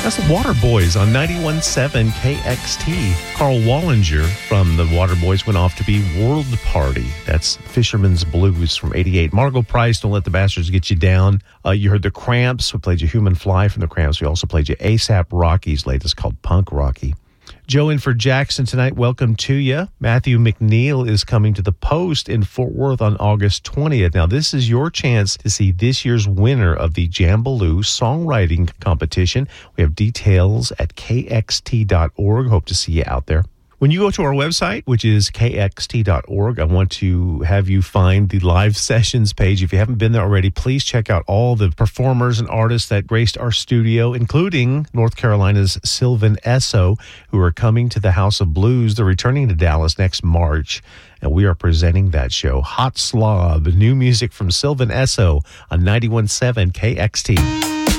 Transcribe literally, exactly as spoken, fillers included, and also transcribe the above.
That's the Waterboys on ninety-one point seven K X T. Carl Wallinger from the Waterboys went off to be World Party. That's Fisherman's Blues from eighty-eight. Margot Price, Don't Let the Bastards Get You Down. Uh, you heard the Cramps. We played you Human Fly from the Cramps. We also played you ASAP Rocky's latest called Punk Rocky. Joe in for Jackson tonight. Welcome to you. Matthew McNeil is coming to the Post in Fort Worth on August twentieth. Now, this is your chance to see this year's winner of the Jambaloo Songwriting Competition. We have details at K X T dot org. Hope to see you out there. When you go to our website, which is K X T dot org, I want to have you find the live sessions page. If you haven't been there already, please check out all the performers and artists that graced our studio, including North Carolina's Sylvan Esso, who are coming to the House of Blues. They're returning to Dallas next March, and we are presenting that show. Hot Slob, new music from Sylvan Esso on ninety-one point seven K X T.